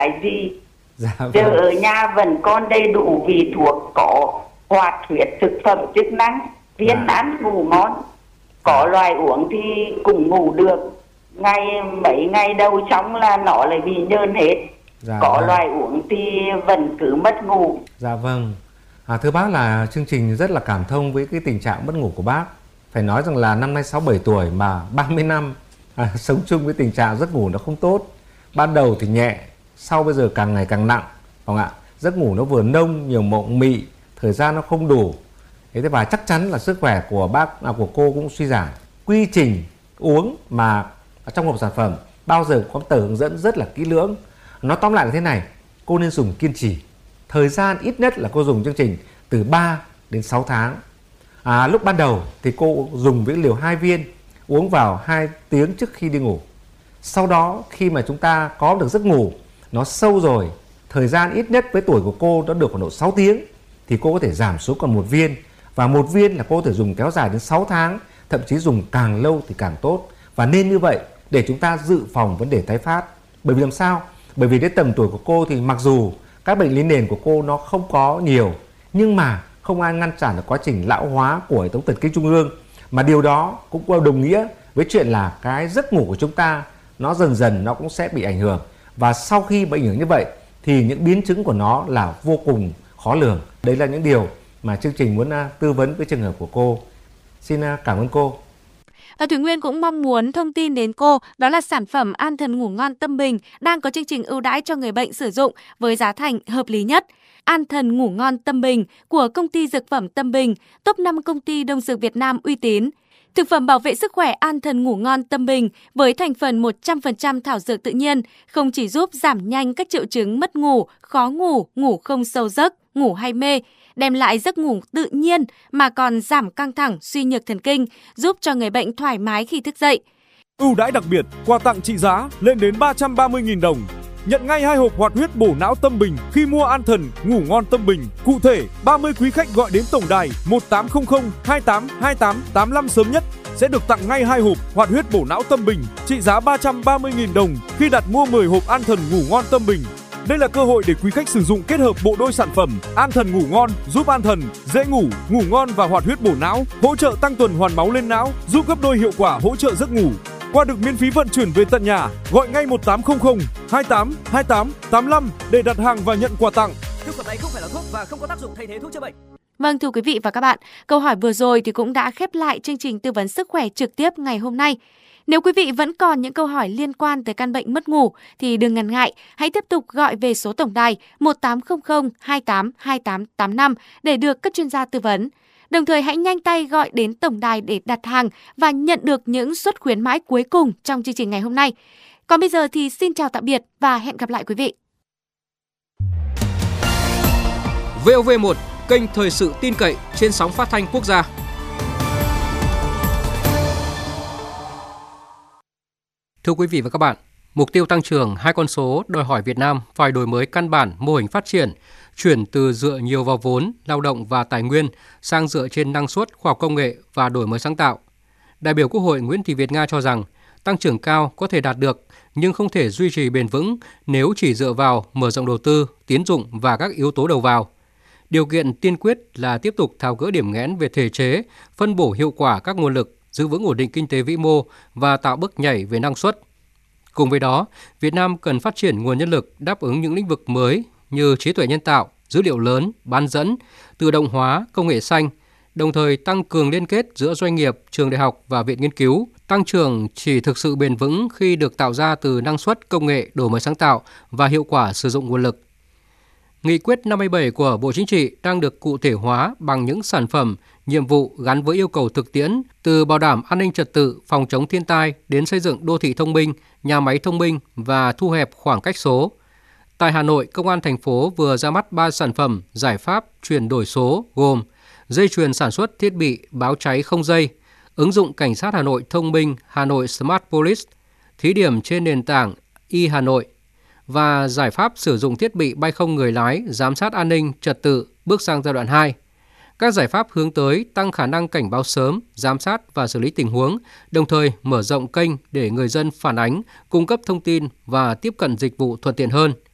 cái gì. Dạ Giờ vâng. ở nhà vẫn còn đầy đủ vị thuốc, có hoạt huyết thực phẩm chức năng, viên ăn ngủ ngon. Có loại uống thì cũng ngủ được. Mấy ngày đầu xong là nó lại bị nhơn hết. Dạ Có vâng. loại uống thì vẫn cứ mất ngủ. Dạ vâng. Thưa bác, là chương trình rất là cảm thông với cái tình trạng mất ngủ của bác. Phải nói rằng là năm nay 67 tuổi mà 30 năm sống chung với tình trạng giấc ngủ nó không tốt. Ban đầu thì nhẹ, sau bây giờ càng ngày càng nặng, không ạ? Giấc ngủ nó vừa nông, nhiều mộng mị, thời gian nó không đủ. Thế và chắc chắn là sức khỏe của của cô cũng suy giảm. Quy trình uống mà trong hộp sản phẩm bao giờ có tờ hướng dẫn rất là kỹ lưỡng. Nó tóm lại là thế này, cô nên dùng kiên trì. Thời gian ít nhất là cô dùng chương trình từ 3 đến 6 tháng. Lúc ban đầu thì cô dùng với liều 2 viên, uống vào 2 tiếng trước khi đi ngủ. Sau đó khi mà chúng ta có được giấc ngủ nó sâu rồi, thời gian ít nhất với tuổi của cô nó được khoảng độ 6 tiếng, thì cô có thể giảm xuống còn 1 viên. Và 1 viên là cô có thể dùng kéo dài đến 6 tháng, thậm chí dùng càng lâu thì càng tốt. Và nên như vậy để chúng ta dự phòng vấn đề tái phát. Bởi vì làm sao? Bởi vì đến tầm tuổi của cô thì mặc dù các bệnh lý nền của cô nó không có nhiều, nhưng mà không ai ngăn cản được quá trình lão hóa của hệ thống thần kinh trung ương. Mà điều đó cũng có đồng nghĩa với chuyện là cái giấc ngủ của chúng ta nó dần dần nó cũng sẽ bị ảnh hưởng. Và sau khi bị ảnh hưởng như vậy thì những biến chứng của nó là vô cùng khó lường. Đấy là những điều mà chương trình muốn tư vấn với trường hợp của cô. Xin cảm ơn cô. Và Thủy Nguyên cũng mong muốn thông tin đến cô, đó là sản phẩm An Thần Ngủ Ngon Tâm Bình đang có chương trình ưu đãi cho người bệnh sử dụng với giá thành hợp lý nhất. An Thần Ngủ Ngon Tâm Bình của công ty dược phẩm Tâm Bình, top 5 công ty đông dược Việt Nam uy tín. Thực phẩm bảo vệ sức khỏe An Thần Ngủ Ngon Tâm Bình với thành phần 100% thảo dược tự nhiên không chỉ giúp giảm nhanh các triệu chứng mất ngủ, khó ngủ, ngủ không sâu giấc, ngủ hay mê, đem lại giấc ngủ tự nhiên mà còn giảm căng thẳng, suy nhược thần kinh, giúp cho người bệnh thoải mái khi thức dậy. Ưu đãi đặc biệt, quà tặng trị giá lên đến 330.000 đồng. Nhận ngay 2 hộp hoạt huyết bổ não Tâm Bình khi mua An Thần Ngủ Ngon Tâm Bình. Cụ thể, 30 quý khách gọi đến tổng đài 1800 28 28 85 sớm nhất sẽ được tặng ngay 2 hộp hoạt huyết bổ não Tâm Bình trị giá 330.000 đồng khi đặt mua 10 hộp An Thần Ngủ Ngon Tâm Bình. Đây là cơ hội để quý khách sử dụng kết hợp bộ đôi sản phẩm An Thần Ngủ Ngon giúp an thần, dễ ngủ, ngủ ngon và hoạt huyết bổ não, hỗ trợ tăng tuần hoàn máu lên não, giúp gấp đôi hiệu quả hỗ trợ giấc ngủ. Qua được miễn phí vận chuyển về tận nhà, gọi ngay 1800 28 28 85 để đặt hàng và nhận quà tặng. Thực phẩm này không phải là thuốc và không có tác dụng thay thế thuốc chữa bệnh. Vâng, thưa quý vị và các bạn, câu hỏi vừa rồi thì cũng đã khép lại chương trình tư vấn sức khỏe trực tiếp ngày hôm nay. Nếu quý vị vẫn còn những câu hỏi liên quan tới căn bệnh mất ngủ thì đừng ngần ngại, hãy tiếp tục gọi về số tổng đài 1800 28 28 85 để được các chuyên gia tư vấn. Đồng thời hãy nhanh tay gọi đến tổng đài để đặt hàng và nhận được những suất khuyến mãi cuối cùng trong chương trình ngày hôm nay. Còn bây giờ thì xin chào tạm biệt và hẹn gặp lại quý vị. VOV1, kênh thời sự tin cậy trên sóng phát thanh quốc gia. Thưa quý vị và các bạn, mục tiêu tăng trưởng 2 con số đòi hỏi Việt Nam phải đổi mới căn bản mô hình phát triển, chuyển từ dựa nhiều vào vốn, lao động và tài nguyên sang dựa trên năng suất, khoa học công nghệ và đổi mới sáng tạo. Đại biểu Quốc hội Nguyễn Thị Việt Nga cho rằng tăng trưởng cao có thể đạt được nhưng không thể duy trì bền vững nếu chỉ dựa vào mở rộng đầu tư, tín dụng và các yếu tố đầu vào. Điều kiện tiên quyết là tiếp tục tháo gỡ điểm nghẽn về thể chế, phân bổ hiệu quả các nguồn lực, giữ vững ổn định kinh tế vĩ mô và tạo bước nhảy về năng suất. Cùng với đó, Việt Nam cần phát triển nguồn nhân lực đáp ứng những lĩnh vực mới như trí tuệ nhân tạo, dữ liệu lớn, bán dẫn, tự động hóa, công nghệ xanh, đồng thời tăng cường liên kết giữa doanh nghiệp, trường đại học và viện nghiên cứu. Tăng trưởng chỉ thực sự bền vững khi được tạo ra từ năng suất, công nghệ, đổi mới sáng tạo và hiệu quả sử dụng nguồn lực. Nghị quyết 57 của Bộ Chính trị đang được cụ thể hóa bằng những sản phẩm, nhiệm vụ gắn với yêu cầu thực tiễn, từ bảo đảm an ninh trật tự, phòng chống thiên tai đến xây dựng đô thị thông minh, nhà máy thông minh và thu hẹp khoảng cách số. Tại Hà Nội, Công an thành phố vừa ra mắt 3 sản phẩm giải pháp chuyển đổi số gồm dây chuyền sản xuất thiết bị báo cháy không dây, ứng dụng cảnh sát Hà Nội thông minh Hà Nội Smart Police, thí điểm trên nền tảng Hà Nội và giải pháp sử dụng thiết bị bay không người lái giám sát an ninh trật tự bước sang giai đoạn 2. Các giải pháp hướng tới tăng khả năng cảnh báo sớm, giám sát và xử lý tình huống, đồng thời mở rộng kênh để người dân phản ánh, cung cấp thông tin và tiếp cận dịch vụ thuận tiện hơn.